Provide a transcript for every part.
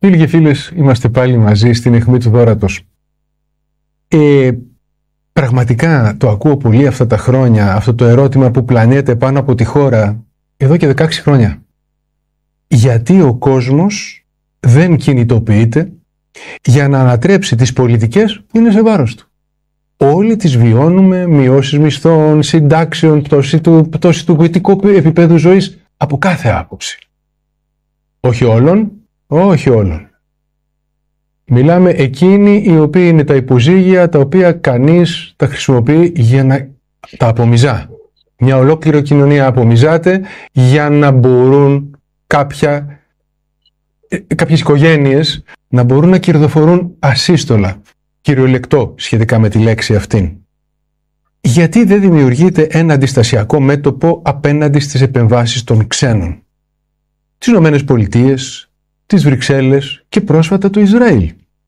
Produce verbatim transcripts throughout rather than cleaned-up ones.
Φίλοι και φίλες, είμαστε πάλι μαζί στην αιχμή του δώρατος. Ε, πραγματικά το ακούω πολύ αυτά τα χρόνια, αυτό το ερώτημα που πλανιέται πάνω από τη χώρα, εδώ και δεκαέξι χρόνια. Γιατί ο κόσμος δεν κινητοποιείται για να ανατρέψει τις πολιτικές που είναι σε βάρος του. Όλοι τις βιώνουμε, μειώσεις μισθών, συντάξεων, πτώση του, πτώση του ποιητικού επίπεδου ζωής, από κάθε άποψη. Όχι όλων, όχι όλων. Μιλάμε εκείνοι οι οποίοι είναι τα υποζύγια, τα οποία κανείς τα χρησιμοποιεί για να τα απομυζά. Μια ολόκληρη κοινωνία απομυζάται για να μπορούν κάποια, κάποιες οικογένειες να μπορούν να κερδοφορούν ασύστολα, κυριολεκτό σχετικά με τη λέξη αυτήν. Γιατί δεν δημιουργείται ένα αντιστασιακό μέτωπο απέναντι στις επεμβάσεις των ξένων? Τις Ηνωμένες Πολιτείες, τις Βρυξέλλες και πρόσφατα το Ισραήλ.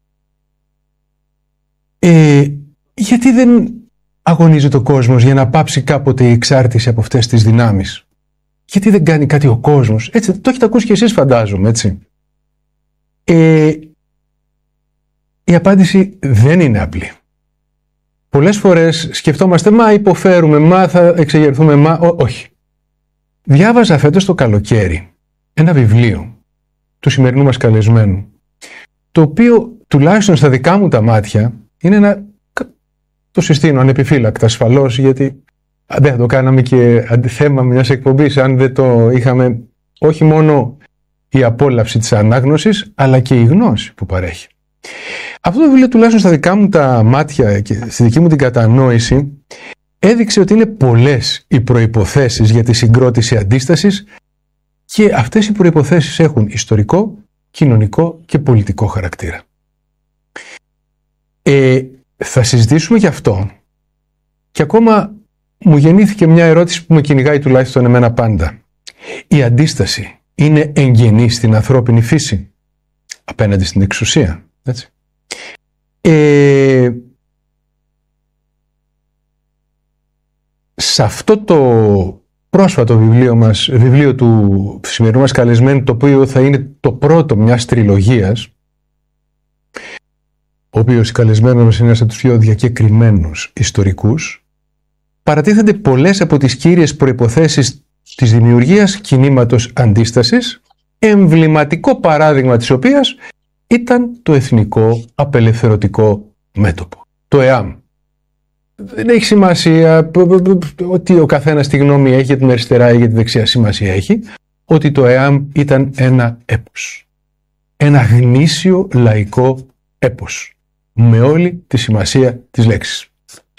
Ε, γιατί δεν αγωνίζεται ο κόσμος για να πάψει κάποτε η εξάρτηση από αυτές τις δυνάμεις? Γιατί δεν κάνει κάτι ο κόσμος? Έτσι, το έχετε ακούσει και εσείς, φαντάζομαι, έτσι. Ε, η απάντηση δεν είναι απλή. Πολλές φορές σκεφτόμαστε, μα υποφέρουμε, μα θα εξεγερθούμε, μα ό, όχι. Διάβαζα φέτος το καλοκαίρι ένα βιβλίο του σημερινού μας καλεσμένου, το οποίο τουλάχιστον στα δικά μου τα μάτια είναι ένα, το συστήνω ανεπιφύλακτα ασφαλώς, γιατί δεν θα το κάναμε και θέμα μιας εκπομπής αν δεν το είχαμε, όχι μόνο η απόλαυση της ανάγνωσης, αλλά και η γνώση που παρέχει. Αυτό το βιβλίο, τουλάχιστον στα δικά μου τα μάτια και στη δική μου την κατανόηση, έδειξε ότι είναι πολλές οι προϋποθέσεις για τη συγκρότηση αντίστασης, και αυτές οι προϋποθέσεις έχουν ιστορικό, κοινωνικό και πολιτικό χαρακτήρα. Ε, θα συζητήσουμε γι' αυτό, και ακόμα μου γεννήθηκε μια ερώτηση που με κυνηγάει τουλάχιστον εμένα πάντα. Η αντίσταση είναι εγγενή στην ανθρώπινη φύση απέναντι στην εξουσία? Έτσι. Ε, σε αυτό το πρόσφατο βιβλίο μας, βιβλίο του σημερινού μας καλεσμένου, το οποίο θα είναι το πρώτο μιας τριλογίας, ο οποίος καλεσμένος μας είναι ένας από τους πιο διακεκριμένους ιστορικούς, παρατίθενται πολλές από τις κύριες προϋποθέσεις της δημιουργίας κινήματος αντίστασης, εμβληματικό παράδειγμα της οποίας ήταν το εθνικό απελευθερωτικό μέτωπο, το ΕΑΜ. Δεν έχει σημασία ότι ο καθένας τη γνώμη έχει για την αριστερά ή για τη δεξιά. Σημασία έχει ότι το ΕΑΜ ήταν ένα έπος. Ένα γνήσιο λαϊκό έπος. Με όλη τη σημασία της λέξης.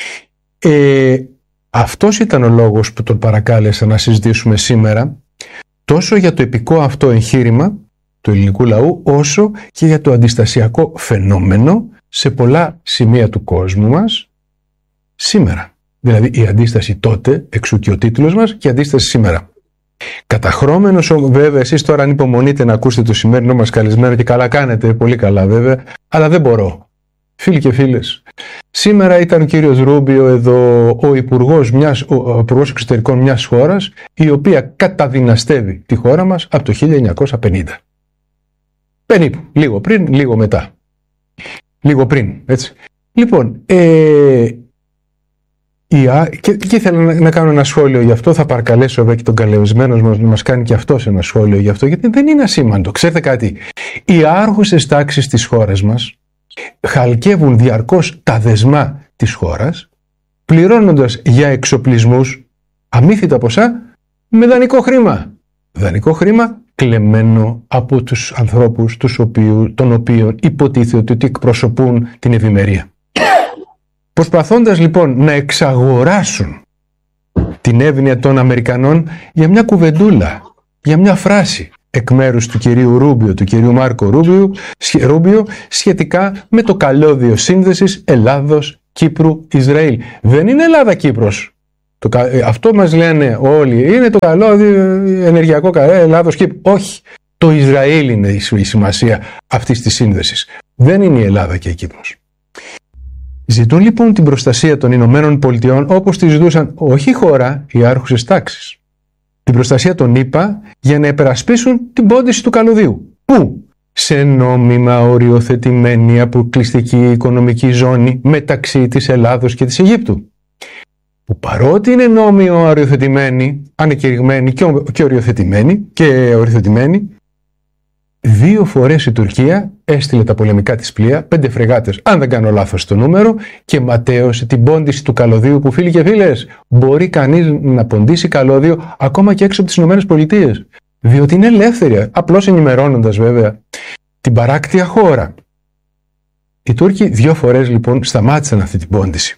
Ε, αυτός ήταν ο λόγος που τον παρακάλεσα να συζητήσουμε σήμερα, τόσο για το επικό αυτό εγχείρημα του ελληνικού λαού, όσο και για το αντιστασιακό φαινόμενο σε πολλά σημεία του κόσμου μας σήμερα. Δηλαδή η αντίσταση τότε, εξού και ο τίτλος μας, και η αντίσταση σήμερα. Καταχρώμενος βέβαια, εσείς τώρα ανυπομονείτε να ακούσετε το σημερινό μας καλεσμένο, και καλά κάνετε, πολύ καλά βέβαια, αλλά δεν μπορώ. Φίλοι και φίλες, σήμερα ήταν ο κύριος Ρούμπιο εδώ, ο υπουργός, μιας, ο υπουργός εξωτερικών μιας χώρας, η οποία καταδυναστεύει τη χώρα μας από το χίλια εννιακόσια πενήντα. Περίπου, λίγο πριν, λίγο μετά. Λίγο πριν, έτσι. Λοιπόν, ε, και, και ήθελα να, να κάνω ένα σχόλιο γι' αυτό. Θα παρακαλέσω βέβαια και τον καλεσμένο μας να μας κάνει και αυτός ένα σχόλιο γι' αυτό, γιατί δεν είναι ασήμαντο. Ξέρετε κάτι, οι άρχουσες τάξεις της χώρας μας χαλκεύουν διαρκώς τα δεσμά της χώρας, πληρώνοντας για εξοπλισμούς αμύθιτα ποσά με δανεικό χρήμα. Δανεικό χρήμα κλεμμένο από τους ανθρώπους τους οποίους, των οποίων υποτίθεται ότι εκπροσωπούν την ευημερία. Προσπαθώντας λοιπόν να εξαγοράσουν την εύνοια των Αμερικανών για μια κουβεντούλα, για μια φράση εκ μέρους του κυρίου Ρούμπιο, του κυρίου Μάρκο Ρούμπιο, Ρούμπιο σχετικά με το καλώδιο σύνδεσης Ελλάδος-Κύπρου-Ισραήλ. Δεν είναι Ελλάδα-Κύπρος. Το, αυτό μας λένε όλοι. Είναι το καλώδιο ενεργειακό καλώδιο Ελλάδος-Κύπρου. Όχι. Το Ισραήλ είναι η σημασία αυτής της σύνδεσης. Δεν είναι η Ελλάδα και η Κύπρος. Ζητούν λοιπόν την προστασία των Ηνωμένων Πολιτειών όπως τη ζητούσαν όχι η χώρα, οι άρχουσες τάξεις. Την προστασία των ΗΠΑ για να επερασπίσουν την πόντιση του καλωδίου. Πού? σε νόμιμα οριοθετημένη αποκλειστική οικονομική ζώνη μεταξύ της Ελλάδος και της Αιγύπτου. Που παρότι είναι νόμιμο οριοθετημένη, ανεκηρυγμένη και, και οριοθετημένη, και οριοθετημένη, δύο φορές η Τουρκία έστειλε τα πολεμικά της πλοία, πέντε φρεγάτες, αν δεν κάνω λάθος το νούμερο, και ματέωσε την πόντιση του καλωδίου που, φίλοι και φίλες, μπορεί κανείς να ποντίσει καλώδιο ακόμα και έξω από τις Ηνωμένες Πολιτείες. Διότι είναι ελεύθερη, απλώς ενημερώνοντας βέβαια την παράκτια χώρα. Οι Τούρκοι δύο φορές λοιπόν σταμάτησαν αυτή την πόντιση.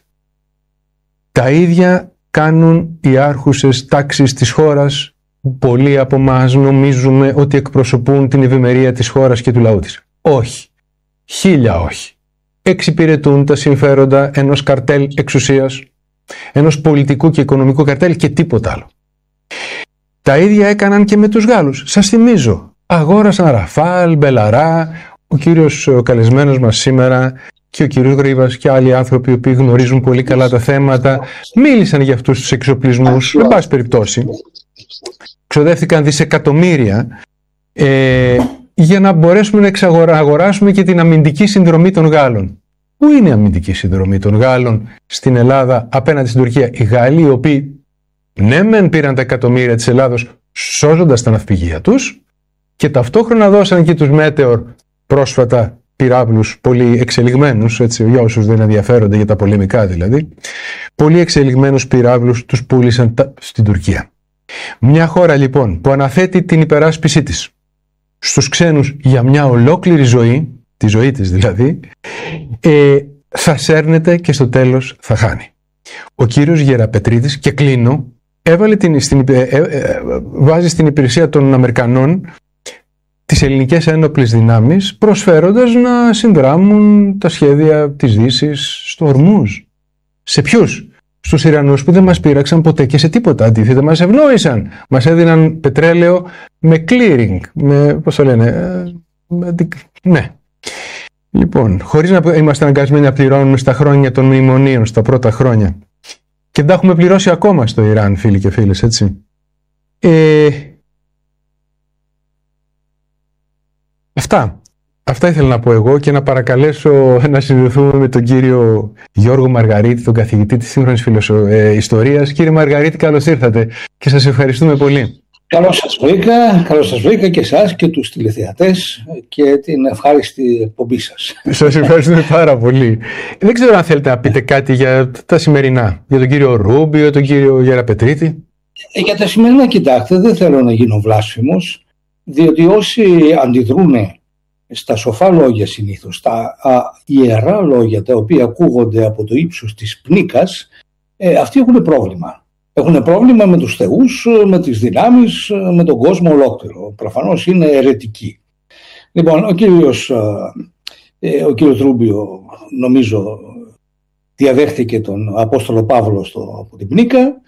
Τα ίδια κάνουν οι άρχουσες τάξεις της χώρας, που πολλοί από εμάς νομίζουμε ότι εκπροσωπούν την ευημερία της χώρας και του λαού της. Όχι. Χίλια όχι. Εξυπηρετούν τα συμφέροντα ενός καρτέλ εξουσίας, ενός πολιτικού και οικονομικού καρτέλ και τίποτα άλλο. Τα ίδια έκαναν και με τους Γάλλους. Σας θυμίζω, αγόρασαν Ραφάλ, Μπελαρά, ο κύριος ο καλεσμένος μας σήμερα και ο κύριος Γρήβας και άλλοι άνθρωποι οι οποίοι γνωρίζουν πολύ καλά τα θέματα, μίλησαν για αυτούς τους εξοπλισμούς, με πάση περιπτώσει. Ξοδεύτηκαν δισεκατομμύρια ε, για να μπορέσουμε να εξαγοράσουμε και την αμυντική συνδρομή των Γάλλων. Πού είναι η αμυντική συνδρομή των Γάλλων στην Ελλάδα απέναντι στην Τουρκία? Οι Γάλλοι, οι οποίοι ναι μεν πήραν τα εκατομμύρια της Ελλάδος σώζοντας τα ναυπηγεία τους και ταυτόχρονα δώσαν και τους Μέτεορ πρόσφατα πυράβλους πολύ εξελιγμένους, έτσι, για όσους δεν ενδιαφέρονται για τα πολεμικά δηλαδή, πολύ εξελιγμένους πυράβλους τους πούλησαν τα, στην Τουρκία. Μια χώρα λοιπόν που αναθέτει την υπεράσπισή της στους ξένους για μια ολόκληρη ζωή, τη ζωή της δηλαδή, ε, θα σέρνεται και στο τέλος θα χάνει. Ο κύριος Γεραπετρίτης, και κλείνω, έβαλε την, στην, ε, ε, ε, βάζει στην υπηρεσία των Αμερικανών τις ελληνικές ένοπλες δυνάμεις, προσφέροντας να συνδράμουν τα σχέδια της Δύσης στο Ορμούζ. Σε ποιους? Στους Ιρανούς που δεν μας πείραξαν ποτέ και σε τίποτα. Αντίθετα, μας ευνόησαν. Μας έδιναν πετρέλαιο με clearing, με, πώς το λένε, με, ναι. Λοιπόν, χωρίς να είμαστε αναγκασμένοι να πληρώνουμε στα χρόνια των μνημονίων, στα πρώτα χρόνια. Και τα έχουμε πληρώσει ακόμα στο Ιράν, φίλοι και φίλες, έτσι. Ε, αυτά. Αυτά ήθελα να πω εγώ και να παρακαλέσω να συνδεθούμε με τον κύριο Γιώργο Μαργαρίτη, τον καθηγητή της σύγχρονης φιλοσο... ε, ιστορίας. Κύριε Μαργαρίτη, καλώς ήρθατε και σας ευχαριστούμε πολύ. Καλώς σας βρήκα, καλώς σας βρήκα και εσάς και τους τηλεθεατές και την ευχάριστη εκπομπή σας. Σας ευχαριστούμε πάρα πολύ. Δεν ξέρω αν θέλετε να πείτε κάτι για τα σημερινά, για τον κύριο Ρούμπιο, τον κύριο Γεραπετρίτη. Ε, για τα σημερινά, κοιτάξτε, δεν θέλω να γίνω βλάσφημος, διότι όσοι αντιδρούν στα σοφά λόγια συνήθως, στα α, ιερά λόγια τα οποία ακούγονται από το ύψος της πνίκας, ε, αυτοί έχουν πρόβλημα. Έχουν πρόβλημα με τους θεούς, με τις δυνάμεις, με τον κόσμο ολόκληρο. Προφανώς είναι αιρετικοί. Λοιπόν, ο κύριος, ε, ο κύριος Ρούμπιο, νομίζω, διαδέχτηκε τον Απόστολο Παύλο στο, από την πνίκα.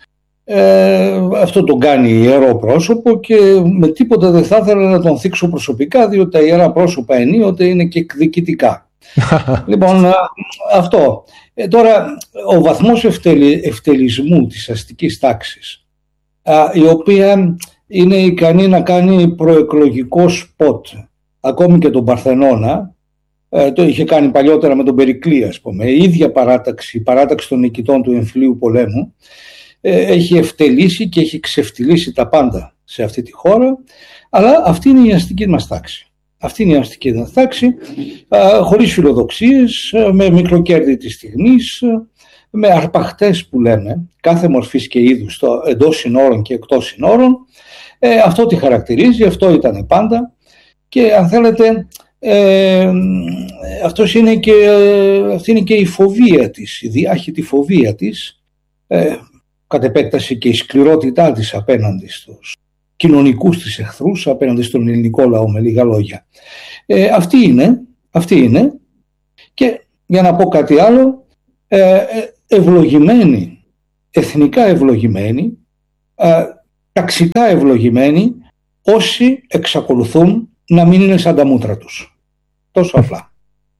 Ε, αυτό τον κάνει ιερό πρόσωπο και με τίποτα δεν θα ήθελα να τον θίξω προσωπικά, διότι τα ιερά πρόσωπα ενίοτε είναι και εκδικητικά. Λοιπόν, αυτό. Ε, τώρα, ο βαθμός ευτελι, ευτελισμού της αστικής τάξης, α, η οποία είναι ικανή να κάνει προεκλογικό σποτ, ακόμη και τον Παρθενώνα, ε, το είχε κάνει παλιότερα με τον Περικλή, ας πούμε, η ίδια παράταξη, η παράταξη των νικητών του εμφυλίου πολέμου, έχει ευτελίσει και έχει ξεφτυλίσει τα πάντα σε αυτή τη χώρα, αλλά αυτή είναι η αστική μας τάξη. Αυτή είναι η αστική μας τάξη, χωρίς φιλοδοξίες, με μικροκέρδη της στιγμής, με αρπαχτές που λέμε, κάθε μορφής και είδους, εντός συνόρων και εκτός συνόρων. Ε, αυτό τη χαρακτηρίζει, αυτό ήταν πάντα και αν θέλετε, ε, αυτός είναι και, αυτή είναι και η φοβία της, η διάχυτη φοβία της, ε, κατ' επέκταση και η σκληρότητά της απέναντι στους κοινωνικούς της εχθρούς, απέναντι στον ελληνικό λαό, με λίγα λόγια. Ε, αυτή είναι, αυτή είναι και για να πω κάτι άλλο, ε, ευλογημένοι, εθνικά ευλογημένοι, ε, ταξικά ευλογημένοι, όσοι εξακολουθούν να μην είναι σαν τα μούτρα τους. Τόσο απλά.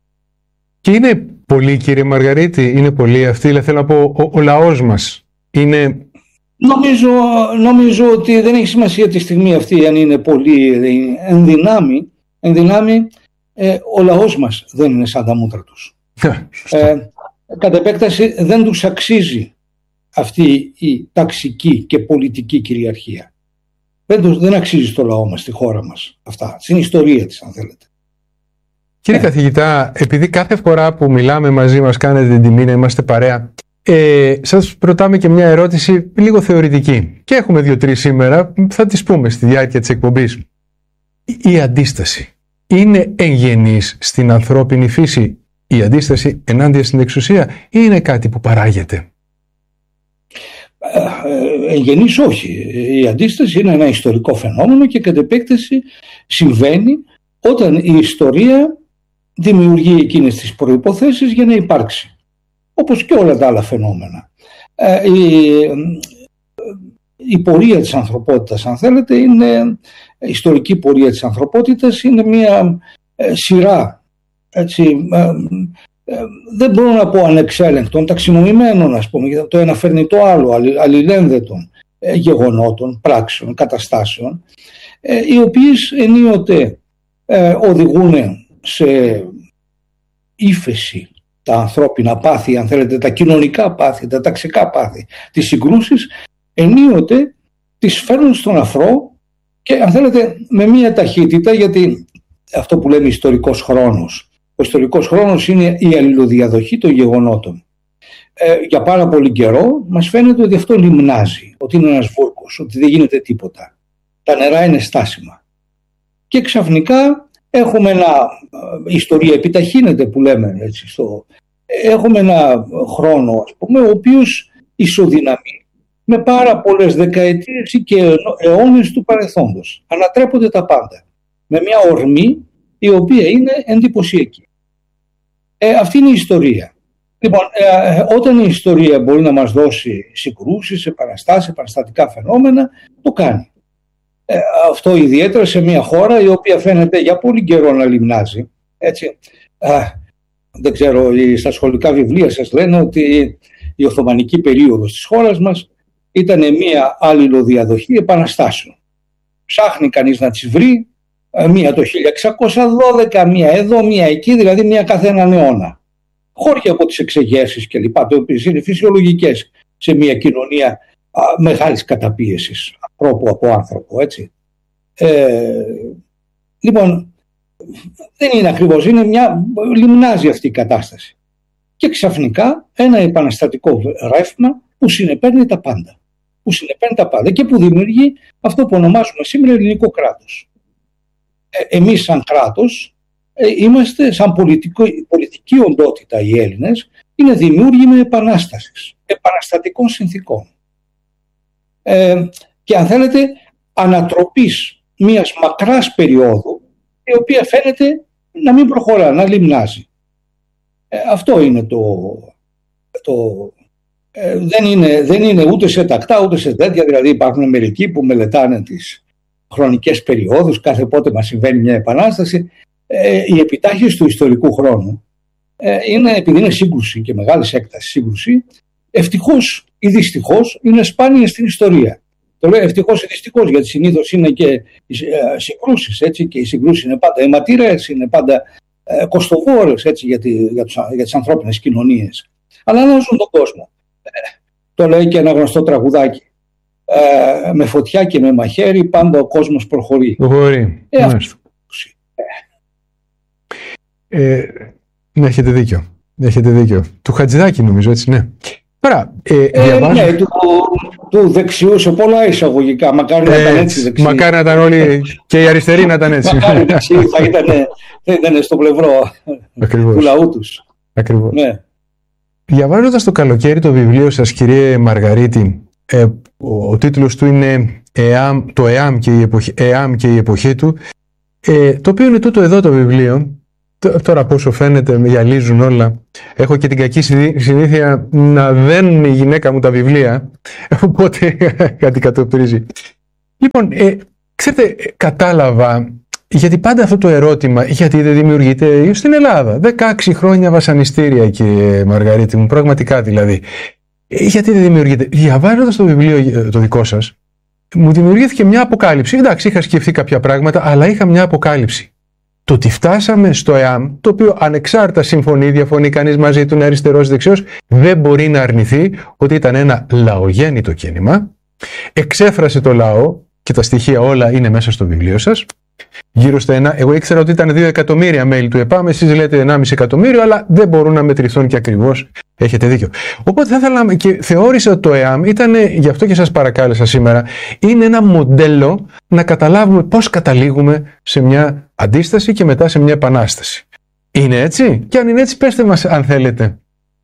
Και είναι πολύ, κύριε Μαργαρίτη, είναι πολύ αυτή, δηλαδή θέλω να πω, ο, ο λαός μας είναι... Νομίζω, νομίζω ότι δεν έχει σημασία τη στιγμή αυτή αν είναι πολύ ενδυνάμει. Ενδυνάμει ε, ο λαός μας δεν είναι σαν τα μούτρα τους. ε, κατ' επέκταση δεν τους αξίζει αυτή η ταξική και πολιτική κυριαρχία. Δεν, τους, δεν αξίζει στο λαό μας, στη χώρα μας αυτά, στην ιστορία της αν θέλετε. Κύριε ε. καθηγητά, επειδή κάθε φορά που μιλάμε μαζί μας κάνετε την τιμή να είμαστε παρέα, ε, σας ρωτάμε και μια ερώτηση λίγο θεωρητική και έχουμε δύο-τρεις σήμερα, θα τις πούμε στη διάρκεια της εκπομπής. Η αντίσταση είναι εγγενής στην ανθρώπινη φύση, η αντίσταση ενάντια στην εξουσία, ή είναι κάτι που παράγεται? Εγγενής όχι. Η αντίσταση είναι ένα ιστορικό φαινόμενο και κατ' επέκταση συμβαίνει όταν η ιστορία δημιουργεί εκείνες τις προϋποθέσεις για να υπάρξει. Όπως και όλα τα άλλα φαινόμενα. Η, η πορεία της ανθρωπότητας, αν θέλετε, είναι, η ιστορική πορεία της ανθρωπότητας είναι μια σειρά, έτσι, δεν μπορώ να πω ανεξέλεγκτων, ταξινομημένων, ας πούμε, το ένα φέρνει το άλλο, αλληλένδετων γεγονότων, πράξεων, καταστάσεων, οι οποίες ενίοτε οδηγούν σε ύφεση τα ανθρώπινα πάθη, αν θέλετε, τα κοινωνικά πάθη, τα ταξικά πάθη, τις συγκρούσεις, ενίοτε τις φέρνουν στον αφρό και, αν θέλετε, με μία ταχύτητα, γιατί αυτό που λέμε ιστορικός χρόνος, ο ιστορικός χρόνος είναι η αλληλοδιαδοχή των γεγονότων. Ε, για πάρα πολύ καιρό μας φαίνεται ότι αυτό λιμνάζει, ότι είναι ένας βούρκος, ότι δεν γίνεται τίποτα. Τα νερά είναι στάσιμα. Και ξαφνικά έχουμε ένα, η ιστορία επιταχύνεται που λέμε έτσι, στο, έχουμε ένα χρόνο, ας πούμε, ο οποίος ισοδυναμεί με πάρα πολλές δεκαετίες και αιώνες του παρελθόντος. Ανατρέπονται τα πάντα με μια ορμή η οποία είναι εντυπωσιακή. Ε, αυτή είναι η ιστορία. Λοιπόν, ε, όταν η ιστορία μπορεί να μας δώσει συγκρούσεις, επαναστάσεις, επαναστατικά φαινόμενα, το κάνει. Ε, αυτό ιδιαίτερα σε μια χώρα η οποία φαίνεται για πολύ καιρό να λιμνάζει. Έτσι. Α, δεν ξέρω, στα σχολικά βιβλία σας λένε ότι η Οθωμανική περίοδος της χώρας μας ήταν μια αλληλοδιαδοχή επαναστάσεων. Ψάχνει κανείς να τις βρει, μία το χίλια εξακόσια δώδεκα, μία εδώ, μία εκεί, δηλαδή μία κάθε έναν αιώνα. Χώρια από τις εξεγέρσεις και λοιπά, το οποίες είναι φυσιολογικές σε μία κοινωνία α, μεγάλης καταπίεσης, ανθρώπου από άνθρωπο, έτσι. Ε, λοιπόν, δεν είναι ακριβώς, είναι μια, λιμνάζει αυτή η κατάσταση. Και ξαφνικά ένα επαναστατικό ρεύμα που συνεπέρνει τα πάντα. Που συνεπέρνει τα πάντα και που δημιουργεί αυτό που ονομάζουμε σήμερα ελληνικό κράτος. Εμείς σαν κράτος είμαστε, σαν πολιτικό, πολιτική οντότητα οι Έλληνες, είναι δημιούργοι με επανάστασης, επαναστατικών συνθήκων. Ε, και αν θέλετε ανατροπής μιας μακράς περίοδου η οποία φαίνεται να μην προχωρά, να λιμνάζει. Ε, αυτό είναι το... το ε, δεν, είναι, δεν είναι ούτε σε τακτά ούτε σε τέτοια, δηλαδή υπάρχουν μερικοί που μελετάνε τις χρονικές περιόδους, κάθε πότε μας συμβαίνει μια επανάσταση. Ε, η επιτάχυνση του ιστορικού χρόνου ε, είναι, επειδή είναι σύγκρουση και μεγάλης έκτασης σύγκρουση, ευτυχώς ή δυστυχώς είναι σπάνια στην ιστορία. Το λέω ευτυχώς ή δυστυχώς, γιατί συνήθως είναι και οι συγκρούσεις, έτσι, και οι συγκρούσεις είναι πάντα αιματηρές, είναι πάντα ε, κοστοβόρες, έτσι, για, τη, για, τους, για τις ανθρώπινες κοινωνίες. Αλλά αλλάζουν τον κόσμο. Ε, το λέει και ένα γνωστό τραγουδάκι. Ε, με φωτιά και με μαχαίρι πάντα ο κόσμος προχωρεί. Προχωρεί. Ε, αυτό. Ε, ναι, έχετε δίκιο. Έχετε δίκιο. Του Χατζηδάκη νομίζω, έτσι, ναι. Τώρα, ε, ε, διαβάζω... ναι, του, του δεξιού σε πολλά εισαγωγικά. Μακάρι να ήταν έτσι δεξιοί. Μακάρι να ήταν όλοι και οι αριστεροί να ήταν έτσι. Μακάρι δεξιοί θα ήταν, θα ήταν στο πλευρό Ακριβώς. του λαού τους. Ακριβώς. Ναι. Διαβάζοντας το καλοκαίρι το βιβλίο σας, κύριε Μαργαρίτη, ε, ο, ο τίτλος του είναι ΕΑΜ, το ΕΑΜ και η εποχή, ΕΑΜ και η εποχή του, ε, το οποίο είναι τούτο εδώ το βιβλίο. Τώρα πόσο φαίνεται, με γυαλίζουν όλα. Έχω και την κακή συνήθεια να δένουν η γυναίκα μου τα βιβλία, οπότε κάτι κατοπτρίζει. Λοιπόν, ε, ξέρετε, κατάλαβα, γιατί πάντα αυτό το ερώτημα, γιατί δεν δημιουργείται στην Ελλάδα. δεκαέξι χρόνια βασανιστήρια, κύριε Μαργαρίτη μου, πραγματικά δηλαδή. Ε, γιατί δεν δημιουργείται. Διαβάζοντας το βιβλίο το δικό σας, μου δημιουργήθηκε μια αποκάλυψη. Εντάξει, είχα σκεφτεί κάποια πράγματα, αλλά είχα μια αποκάλυψη. Το ότι φτάσαμε στο ΕΑΜ, το οποίο ανεξάρτητα συμφωνεί, διαφωνεί κανείς μαζί του, είναι αριστερός δεξιός, δεν μπορεί να αρνηθεί ότι ήταν ένα λαογέννητο κίνημα. Εξέφρασε το λαό και τα στοιχεία όλα είναι μέσα στο βιβλίο σας. Γύρω στα ένα, εγώ ήξερα ότι ήταν δύο εκατομμύρια μέλη του ΕΠΑΜ, εσείς λέτε ενάμιση εκατομμύριο, αλλά δεν μπορούν να μετρηθούν και ακριβώς. Έχετε δίκιο. Οπότε θα ήθελα και θεώρησα ότι το ΕΑΜ ήταν, γι' αυτό και σας παρακάλεσα σήμερα, είναι ένα μοντέλο να καταλάβουμε πώς καταλήγουμε σε μια αντίσταση και μετά σε μια επανάσταση. Είναι έτσι? Και αν είναι έτσι, πέστε μας αν θέλετε.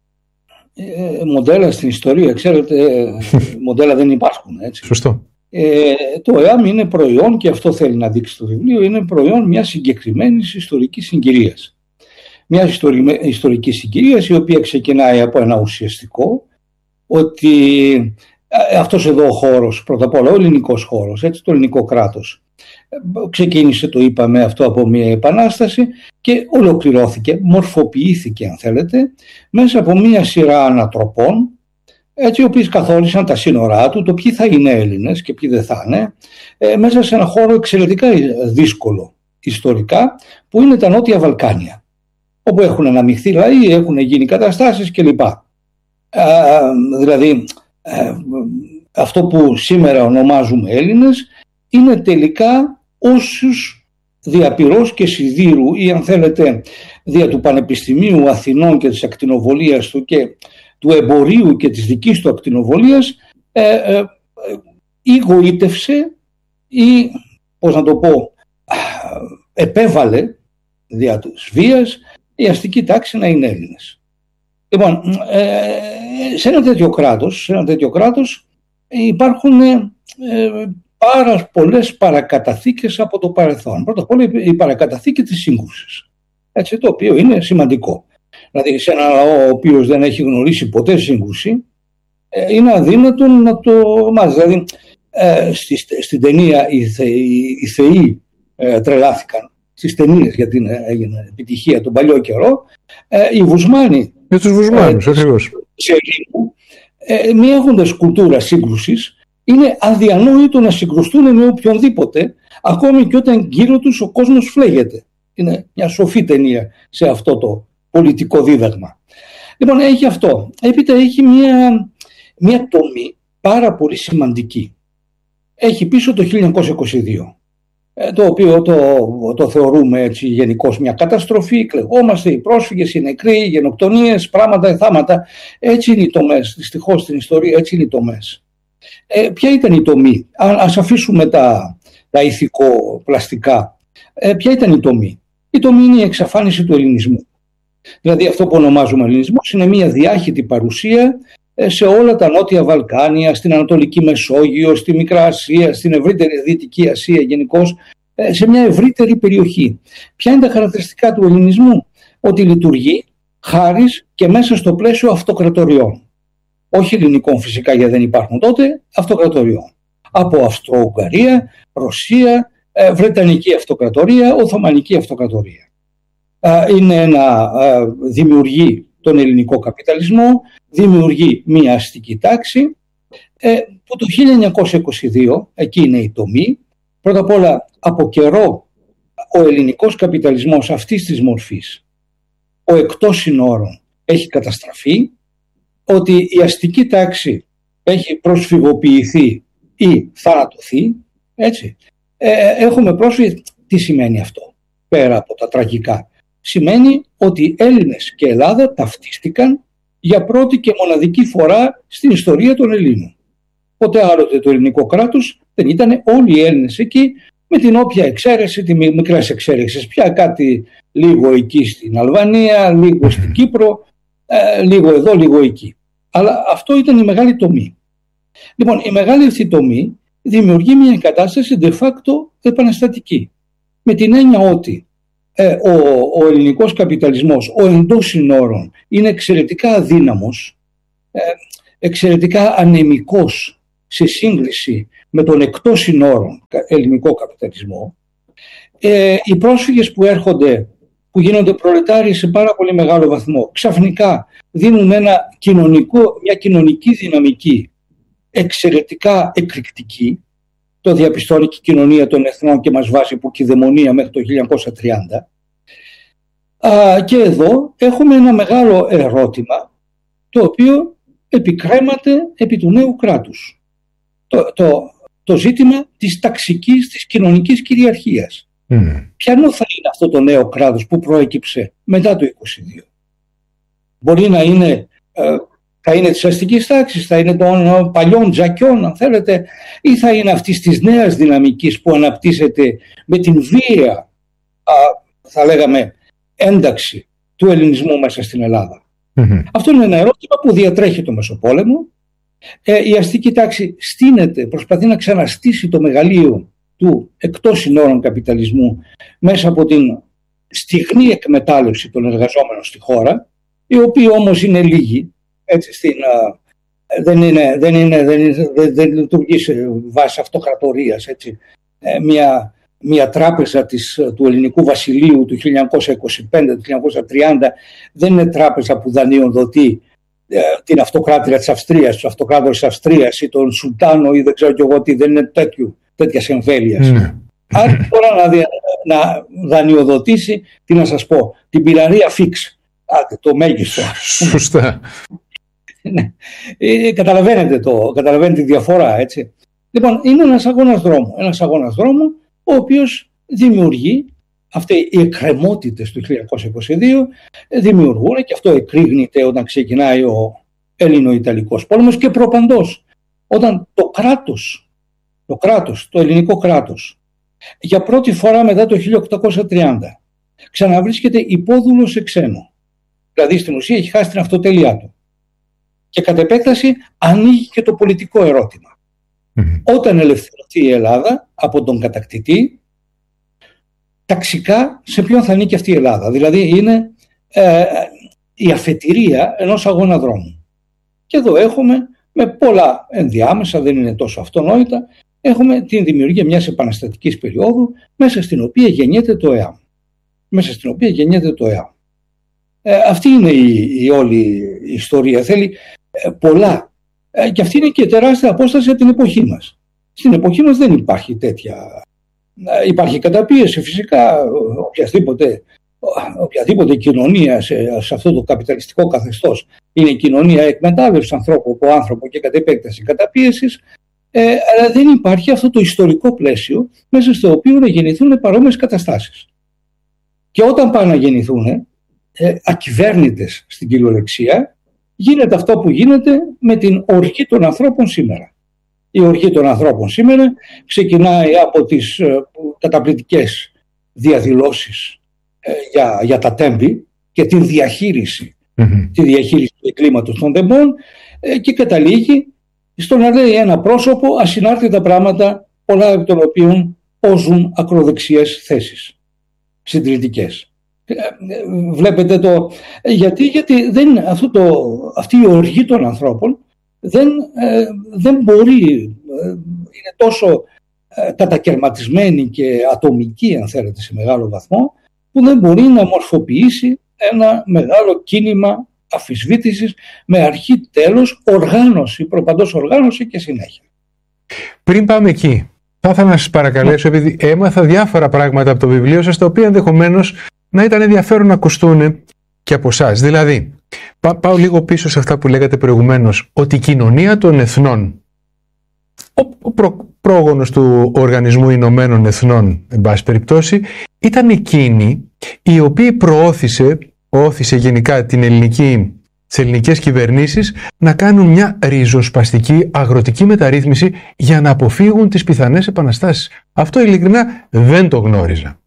Ε, μοντέλα στην ιστορία, ξέρετε, μοντέλα δεν υπάρχουν, έτσι. Σωστό. Ε, το ΕΑΜ είναι προϊόν, και αυτό θέλει να δείξει το βιβλίο, είναι προϊόν μιας συγκεκριμένης ιστορικής συγκυρίας. Μια ιστορική συγκυρία η οποία ξεκινάει από ένα ουσιαστικό, ότι αυτός εδώ ο χώρος, πρώτα απ' όλα ο ελληνικός χώρος, έτσι, το ελληνικό κράτος, ξεκίνησε, το είπαμε αυτό, από μια επανάσταση και ολοκληρώθηκε, μορφοποιήθηκε αν θέλετε, μέσα από μια σειρά ανατροπών, έτσι, οι οποίες καθόρισαν τα σύνορά του, το ποιοι θα είναι Έλληνες και ποιοι δεν θα είναι, μέσα σε ένα χώρο εξαιρετικά δύσκολο ιστορικά, που είναι τα Νότια Βαλκάνια, όπου έχουν αναμειχθεί λαοί, έχουν γίνει καταστάσεις κλπ. Ε, δηλαδή, ε, αυτό που σήμερα ονομάζουμε Έλληνες είναι τελικά όσους διαπυρός και σιδήρου, ή αν θέλετε δια του Πανεπιστημίου Αθηνών και της ακτινοβολίας του και του εμπορίου και της δικής του ακτινοβολίας, ε, ε, ε, εγωίτευσε ή, πώς να το πω, επέβαλε δια της βίας η αστική τάξη να είναι Έλληνες. Λοιπόν, ε, σε ένα τέτοιο κράτος, σε ένα τέτοιο κράτος υπάρχουν ε, πάρα πολλές παρακαταθήκες από το παρελθόν. Πρώτα απ' όλα η παρακαταθήκη της σύγκρουσης, έτσι, το οποίο είναι σημαντικό. Δηλαδή σε ένα λαό ο οποίος δεν έχει γνωρίσει ποτέ σύγκρουση, ε, είναι αδύνατο να το μάθει. Δηλαδή ε, στη, στην ταινία οι θεοί, οι θεοί ε, τρελάθηκαν, στις ταινίες, γιατί έγινε επιτυχία τον παλιό καιρό, ε, οι Βουσμάνοι, για τους Βουσμάνους, ε, ακριβώς, ε, μη έχοντας κουλτούρα σύγκρουσης, είναι αδιανόητο να συγκρουστούν με οποιονδήποτε, ακόμη και όταν γύρω τους ο κόσμος φλέγεται. Είναι μια σοφή ταινία σε αυτό το πολιτικό δίδαγμα. Λοιπόν, έχει αυτό. Έπειτα έχει μια, μια τομή πάρα πολύ σημαντική. Έχει πίσω το χίλια εννιακόσια είκοσι δύο. Το οποίο το, το θεωρούμε έτσι γενικώς μια καταστροφή, κλεγόμαστε, οι πρόσφυγες, οι νεκροί, οι γενοκτονίες, πράγματα, θάματα. Έτσι είναι οι τομές, δυστυχώς στην ιστορία έτσι είναι οι τομές. Ε, ποια ήταν η τομή? Α, ας αφήσουμε τα, τα ηθικο-πλαστικά. Ε, ποια ήταν η τομή? Η τομή είναι η εξαφάνιση του ελληνισμού. Δηλαδή αυτό που ονομάζουμε ελληνισμός είναι μια διάχυτη παρουσία σε όλα τα Νότια Βαλκάνια, στην Ανατολική Μεσόγειο, στη Μικρά Ασία, στην ευρύτερη Δυτική Ασία γενικώς, σε μια ευρύτερη περιοχή. Ποια είναι τα χαρακτηριστικά του ελληνισμού? Ότι λειτουργεί χάρις και μέσα στο πλαίσιο αυτοκρατοριών. Όχι ελληνικών φυσικά, γιατί δεν υπάρχουν τότε, αυτοκρατοριών. Από Αυστρο-Ουγγαρία, Ρωσία, Βρετανική Αυτοκρατορία, Οθωμανική Αυτοκρατορία. Είναι ένα, δημιουργεί τον ελληνικό καπιταλισμό, δημιουργεί μια αστική τάξη, ε, που το χίλια εννιακόσια είκοσι δύο, εκεί είναι η τομή. Πρώτα απ' όλα, από καιρό ο ελληνικός καπιταλισμός αυτής της μορφής, ο εκτός συνόρων, έχει καταστραφεί, ότι η αστική τάξη έχει προσφυγοποιηθεί ή θανατωθεί, έτσι. Ε, έχουμε πρόσφυγες. Τι σημαίνει αυτό, πέρα από τα τραγικά? Σημαίνει ότι Έλληνες και Ελλάδα ταυτίστηκαν για πρώτη και μοναδική φορά στην ιστορία των Ελλήνων. Ποτέ άλλοτε το ελληνικό κράτος δεν ήταν όλοι οι Έλληνες εκεί, με την όποια εξαίρεση, τη μικρές εξαίρεσεις, πια κάτι λίγο εκεί στην Αλβανία, λίγο στην Κύπρο, ε, λίγο εδώ, λίγο εκεί. Αλλά αυτό ήταν η μεγάλη τομή. Λοιπόν, η μεγάλη αυτή τομή δημιουργεί μια κατάσταση de facto επαναστατική. Με την έννοια ότι ε, ο, ο ελληνικός καπιταλισμός, ο εντός συνόρων, είναι εξαιρετικά αδύναμος, ε, εξαιρετικά ανεμικός σε σύγκριση με τον εκτός συνόρων ελληνικό καπιταλισμό. Ε, οι πρόσφυγες που έρχονται, που γίνονται προλετάριοι σε πάρα πολύ μεγάλο βαθμό, ξαφνικά δίνουν ένα κοινωνικό, μια κοινωνική δυναμική εξαιρετικά εκρηκτική. Το διαπιστώνει και η κοινωνία των εθνών και μας βάζει που κυδαιμονία μέχρι το χίλια εννιακόσια τριάντα. Α, και εδώ έχουμε ένα μεγάλο ερώτημα, το οποίο επικρέμαται επί του νέου κράτους. Το, το, το ζήτημα της ταξικής, της κοινωνικής κυριαρχίας. Mm. Ποιανού θα είναι αυτό το νέο κράτος που προέκυψε μετά το είκοσι δύο. Μπορεί να είναι, ε, θα είναι της αστικής τάξης, θα είναι των παλιών τζακιών, αν θέλετε, ή θα είναι αυτής της νέας δυναμικής που αναπτύσσεται με την βία, α, θα λέγαμε, ένταξη του ελληνισμού μέσα στην Ελλάδα. Mm-hmm. Αυτό είναι ένα ερώτημα που διατρέχει το Μεσοπόλεμο. Ε, η αστική τάξη στείνεται, προσπαθεί να ξαναστήσει το μεγαλείο του εκτός συνόρων καπιταλισμού μέσα από την στιγνή εκμετάλλευση των εργαζόμενων στη χώρα, οι οποίοι όμως είναι λίγοι, έτσι, στην, α, δεν, είναι, δεν, είναι, δεν, είναι, δεν, δεν λειτουργεί σε βάση αυτοκρατορίας, έτσι. Ε, μια, μια τράπεζα της, του ελληνικού βασιλείου του χίλια εννιακόσια είκοσι πέντε του χίλια εννιακόσια τριάντα δεν είναι τράπεζα που δανειοδοτεί ε, την αυτοκράτηρα της Αυστρίας, του αυτοκράτορα της Αυστρίας ή τον Σουλτάνο ή δεν ξέρω κι εγώ τι, δεν είναι τέτοιου, τέτοιας εμβέλειας. Mm. Άρα τώρα να, δι, να δανειοδοτήσει, τι να σας πω, την πυραρία Φίξ, άτε, το μέγιστο. Σωστά. Ναι. Ε, καταλαβαίνετε, το, καταλαβαίνετε τη διαφορά, έτσι. Λοιπόν, είναι ένας αγώνας δρόμου, ένας αγώνας δρόμου ο οποίος δημιουργεί, αυτοί οι εκκρεμότητες του χίλια εννιακόσια είκοσι δύο δημιουργούν, και αυτό εκρήγνεται όταν ξεκινάει ο Έλληνο-Ιταλικός πόλεμος και προπαντός, όταν το κράτος, το κράτος, το ελληνικό κράτος, για πρώτη φορά μετά το χίλια οκτακόσια τριάντα ξαναβρίσκεται υπόδουλο σε ξένο. Δηλαδή στην ουσία έχει χάσει την αυτοτέλειά του. Και κατ' επέκταση ανοίγει και το πολιτικό ερώτημα. Mm-hmm. Όταν ελευθερωθεί η Ελλάδα από τον κατακτητή, ταξικά σε ποιον θα ανήκει αυτή η Ελλάδα. Δηλαδή είναι ε, η αφετηρία ενός αγώνα δρόμου. Και εδώ έχουμε με πολλά ενδιάμεσα, δεν είναι τόσο αυτονόητα, έχουμε την δημιουργία μιας επαναστατικής περίοδου μέσα στην οποία γεννιέται το ΕΑΜ. Μέσα στην οποία γεννιέται το ΕΑΜ. Ε, αυτή είναι η, η όλη η ιστορία. Θέλει ε, πολλά. Ε, και αυτή είναι και τεράστια απόσταση από την εποχή μας. Στην εποχή μας δεν υπάρχει τέτοια. Ε, υπάρχει καταπίεση φυσικά. Οποιαδήποτε, οποιαδήποτε κοινωνία σε, σε αυτό το καπιταλιστικό καθεστώς είναι κοινωνία εκμετάλλευσης ανθρώπου από άνθρωπο και κατ' επέκταση καταπίεσης. Ε, αλλά δεν υπάρχει αυτό το ιστορικό πλαίσιο μέσα στο οποίο να γεννηθούν παρόμοιες καταστάσεις. Και όταν πάνε να γεννηθούν ε, ακυβέρνητες στην κυριολεξία, γίνεται αυτό που γίνεται με την οργή των ανθρώπων σήμερα. Η οργή των ανθρώπων σήμερα ξεκινάει από τις ε, καταπληκτικές διαδηλώσεις ε, για, για τα τέμπη και την διαχείριση, mm-hmm. τη διαχείριση του εγκλήματος των τεμπών ε, και καταλήγει στο να λέει ένα πρόσωπο ασυνάρτητα πράγματα, πολλά από των οποίων όζουν ακροδεξιές θέσεις, συντηρητικές. Βλέπετε το... Γιατί, γιατί δεν, αυτό το, αυτή η οργή των ανθρώπων δεν, ε, δεν μπορεί, ε, είναι τόσο ε, κατακαιρματισμένη και ατομική, αν θέλετε, σε μεγάλο βαθμό, που δεν μπορεί να μορφοποιήσει ένα μεγάλο κίνημα αφισβήτησης με αρχή τέλος, οργάνωση, προπαντός οργάνωση και συνέχεια. Πριν πάμε εκεί, θα ήθελα να σας παρακαλέσω, επειδή έμαθα διάφορα πράγματα από το βιβλίο σας, τα οποία ενδεχομένως να ήταν ενδιαφέρον να ακουστούν και από εσάς. Δηλαδή, πά, πάω λίγο πίσω σε αυτά που λέγατε προηγουμένως, ότι η κοινωνία των εθνών, ο, ο προ, πρόγονος του Οργανισμού Ηνωμένων Εθνών, εν πάση περιπτώσει, ήταν εκείνη η οποία προώθησε, όθησε γενικά την ελληνική, τις ελληνικές κυβερνήσεις να κάνουν μια ριζοσπαστική αγροτική μεταρρύθμιση για να αποφύγουν τις πιθανές επαναστάσεις. Αυτό ειλικρινά δεν το γνώριζα.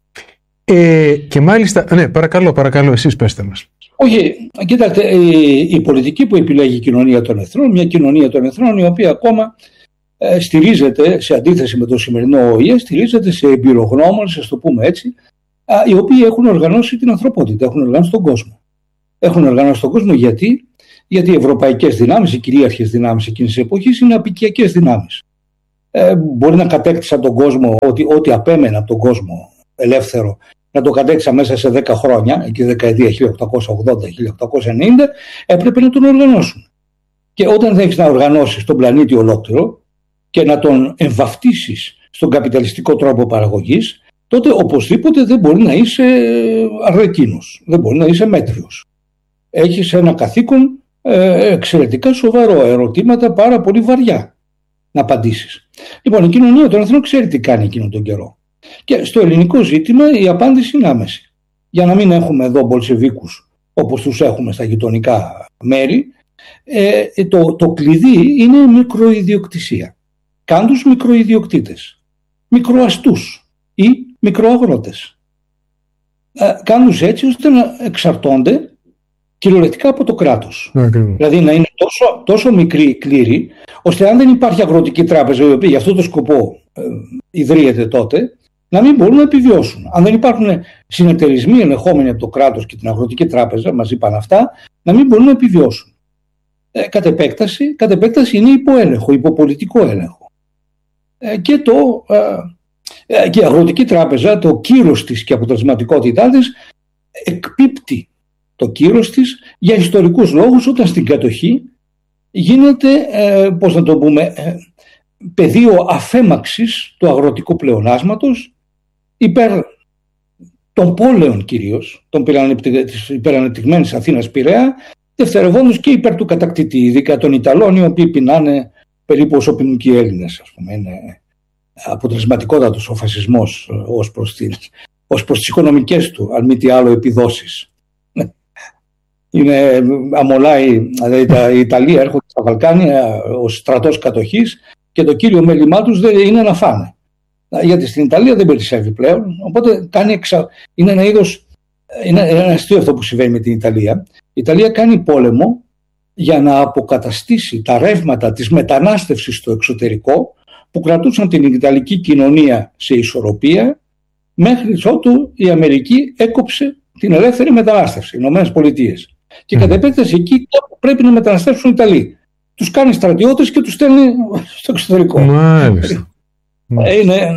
Ε, και μάλιστα, ναι, παρακαλώ, παρακαλώ, εσείς πέστε μας. Όχι, κοίταξτε, η, η πολιτική που επιλέγει η κοινωνία των εθνών, μια κοινωνία των εθνών η οποία ακόμα ε, στηρίζεται, σε αντίθεση με το σημερινό Ο Η Ε, στηρίζεται σε εμπειρογνώμονες, ας το πούμε έτσι, α, οι οποίοι έχουν οργανώσει την ανθρωπότητα, έχουν οργανώσει τον κόσμο. Έχουν οργανώσει τον κόσμο γιατί, γιατί οι ευρωπαϊκές δυνάμεις, οι κυρίαρχες δυνάμεις εκείνης της εποχής είναι απικιακές δυνάμεις. Ε, μπορεί να κατέκτησαν τον κόσμο, ότι, ό,τι απέμενε από τον κόσμο ελεύθερο, να το κατέκτησα μέσα σε δέκα χρόνια, εκεί δεκαετία χίλια οκτακόσια ογδόντα με χίλια οκτακόσια ενενήντα, έπρεπε να τον οργανώσουν. Και όταν θα έχεις να οργανώσεις τον πλανήτη ολόκληρο και να τον εμβαφτίσεις στον καπιταλιστικό τρόπο παραγωγής, τότε οπωσδήποτε δεν μπορεί να είσαι αρλεκίνος, δεν μπορεί να είσαι μέτριος. Έχεις ένα καθήκον ε, εξαιρετικά σοβαρό, ερωτήματα πάρα πολύ βαριά να απαντήσεις. Λοιπόν, η κοινωνία των εθνών ξέρει τι κάνει εκείνον τον καιρό. Και στο ελληνικό ζήτημα η απάντηση είναι άμεση. Για να μην έχουμε εδώ μπολσεβίκους όπως τους έχουμε στα γειτονικά μέρη, ε, το, το κλειδί είναι μικροϊδιοκτησία. Κάν τους μικροϊδιοκτήτες, μικροαστούς ή μικροαγρότες. Ε, Κάν τους έτσι ώστε να εξαρτώνται κυριολεκτικά από το κράτος. Mm. Δηλαδή να είναι τόσο, τόσο μικρή η κλήρη, ώστε αν δεν υπάρχει αγροτική τράπεζα, η οποία για αυτό το σκοπό ε, ιδρύεται τότε, να μην μπορούν να επιβιώσουν. Αν δεν υπάρχουν συνεταιρισμοί ελεγχόμενοι από το κράτος και την αγροτική τράπεζα, μας είπαν αυτά, να μην μπορούν να επιβιώσουν. Ε, κατ' επέκταση, κατ' επέκταση είναι υποέλεγχο, υποπολιτικό έλεγχο. Ε, και, το, ε, και η αγροτική τράπεζα, το κύρος της και η αποτελεσματικότητά της εκπίπτει το κύρος της για ιστορικούς λόγους, όταν στην κατοχή γίνεται, ε, πώς να το πούμε, ε, πεδίο αφέμαξης του αγροτικού πλεονάσματος υπέρ των πόλεων κυρίως, της υπερανεπτυγμένης Αθήνας Πειραιά, δευτερευόντως και υπέρ του κατακτητή, ειδικά των Ιταλών, οι οποίοι πεινάνε περίπου όσο πεινούν και οι Έλληνες, ας πούμε. Είναι αποτελεσματικότατος ο φασισμός ως προς τις, ως προς τις οικονομικές του, αν μη τι άλλο, επιδόσεις. Είναι, αμολάει, δηλαδή η Ιταλία έρχονται στα Βαλκάνια ως στρατός κατοχής και το κύριο μέλημά τους δεν είναι να φάνε. Γιατί στην Ιταλία δεν περισσεύει πλέον, οπότε κάνει εξα... είναι ένα είδος, είναι ένα αστείο αυτό που συμβαίνει με την Ιταλία. Η Ιταλία κάνει πόλεμο για να αποκαταστήσει τα ρεύματα της μετανάστευσης στο εξωτερικό που κρατούσαν την Ιταλική κοινωνία σε ισορροπία μέχρι ότου η Αμερική έκοψε την ελεύθερη μετανάστευση, οι Ηνωμένες Πολιτείες. Και mm. κατ' επέκταση εκεί πρέπει να μεταναστεύσουν οι Ιταλοί. Τους κάνει στρατιώτες και τους στέλνει στο εξωτερικό. Μάλιστα. Είναι, είναι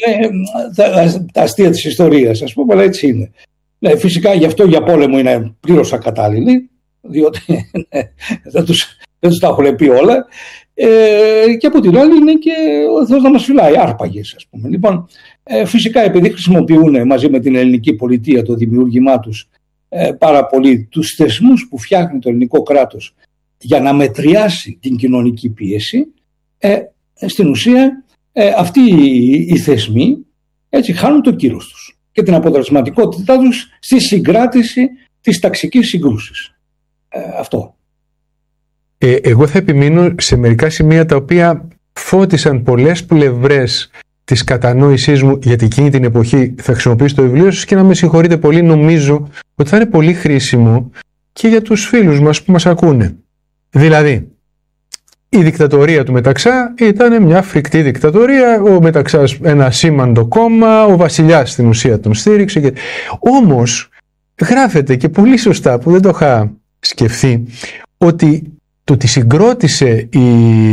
τα, τα αστεία της ιστορίας, ας πούμε, αλλά έτσι είναι. Ναι, φυσικά γι' αυτό για πόλεμο είναι πλήρως ακατάλληλοι, διότι ναι, δεν, τους, δεν τους τα έχουν πει όλα. Ε, και από την άλλη είναι και ο Θεός να μας φυλάει, άρπαγες, ας πούμε. Λοιπόν, ε, φυσικά επειδή χρησιμοποιούν μαζί με την ελληνική πολιτεία το δημιούργημά τους ε, πάρα πολύ τους θεσμούς που φτιάχνει το ελληνικό κράτος για να μετριάσει την κοινωνική πίεση, ε, στην ουσία ε, αυτοί οι, οι θεσμοί έτσι χάνουν το κύρος τους και την αποτελεσματικότητά τους στη συγκράτηση της ταξικής συγκρούσης. Ε, αυτό. Ε, εγώ θα επιμείνω σε μερικά σημεία τα οποία φώτισαν πολλές πλευρές της κατανόησής μου, γιατί εκείνη την εποχή θα χρησιμοποιήσω το βιβλίο σας και να με συγχωρείτε πολύ, νομίζω ότι θα είναι πολύ χρήσιμο και για τους φίλους μας που μας ακούνε. Δηλαδή, η δικτατορία του Μεταξά ήταν μια φρικτή δικτατορία, ο Μεταξάς ένα σήμαντο κόμμα, ο βασιλιάς στην ουσία τον στήριξε. Και... Όμως γράφεται και πολύ σωστά, που δεν το είχα σκεφτεί, ότι το ότι συγκρότησε η,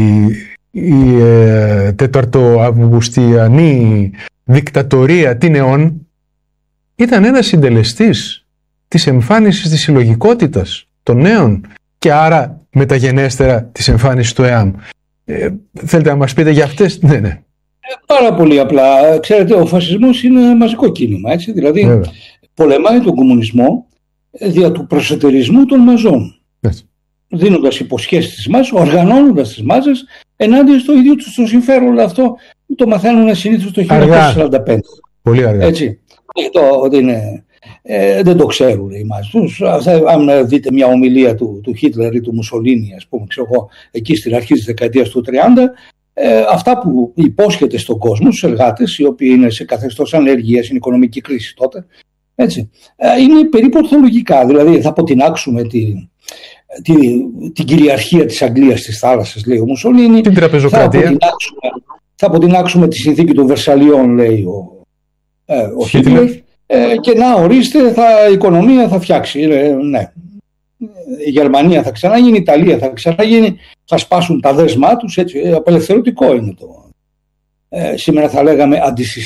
η ε, τεταρτοαυγουστιανή δικτατορία την αιών ήταν ένας συντελεστής της εμφάνισης της συλλογικότητας των νέων και άρα μεταγενέστερα της εμφάνισης του ΕΑΜ. Ε, θέλετε να μας πείτε για αυτές? Ναι, ναι. Ε, πάρα πολύ απλά. Ξέρετε, ο φασισμός είναι μαζικό κίνημα, έτσι. Δηλαδή Βέβαια. πολεμάει τον κομμουνισμό δια του προσετερισμού των μαζών. Έτσι. Δίνοντας υποσχέσεις στις μάζες, οργανώνοντας τις μάζες ενάντια στο ίδιο τους το συμφέρον. Αυτό το μαθαίνουν συνήθως το χίλια εννιακόσια σαράντα πέντε. Πολύ αργά. Έτσι. Το, ότι είναι, ε, δεν το ξέρουν οι μάζες. Αν δείτε μια ομιλία του, του Χίτλερ ή του Μουσολίνι, ας πούμε, ξέρω εγώ, εκεί στην αρχή της δεκαετίας του τριάντα, ε, αυτά που υπόσχεται στον κόσμο, στους εργάτες, οι οποίοι είναι σε καθεστώς ανεργίας, είναι οικονομική κρίση τότε, έτσι, ε, είναι περίπου ορθολογικά. Δηλαδή θα αποτινάξουμε τη, τη, την κυριαρχία της Αγγλίας στις θάλασσες, λέει ο Μουσολίνι. Την τραπεζοκρατία. Θα αποτινάξουμε, θα αποτινάξουμε τη συνθήκη των Βερσαλιών, λέει ο, ε, ο Χίτλερ. Ε, και να ορίστε, θα, η οικονομία θα φτιάξει. Ε, ναι. Η Γερμανία θα ξαναγίνει, η Ιταλία θα ξαναγίνει, θα σπάσουν τα δέσμά τους. Έτσι, απελευθερωτικό είναι το. Ε, σήμερα θα λέγαμε αντισυστημικό.